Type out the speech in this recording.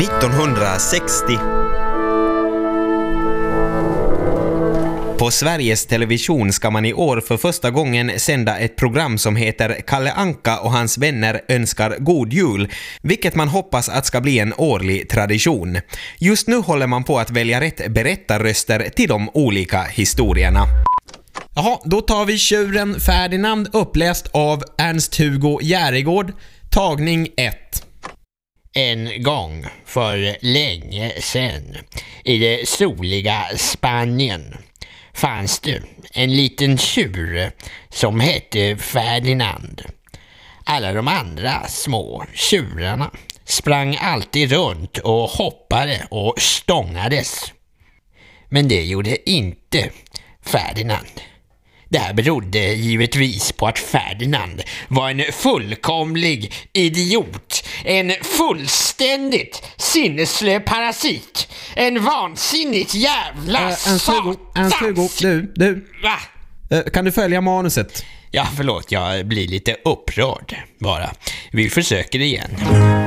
1960. På Sveriges Television ska man i år för första gången sända ett program som heter Kalle Anka och hans vänner önskar god jul, vilket man hoppas att ska bli en årlig tradition. Just nu håller man på att välja rätt berättarröster till de olika historierna. Jaha, då tar vi Tjuren Ferdinand, uppläst av Ernst-Hugo Järegård, tagning 1. En gång för länge sedan i det soliga Spanien fanns det en liten tjur som hette Ferdinand. Alla de andra små tjurarna sprang alltid runt och hoppade och stångades. Men det gjorde inte Ferdinand. Det här berodde givetvis på att Ferdinand var en fullkomlig idiot, en fullständigt sinneslö parasit, en vansinnigt jävla satan. Ernst-Hugo, du. Va? Kan du följa manuset? Ja, förlåt, jag blir lite upprörd bara. Vi försöker igen.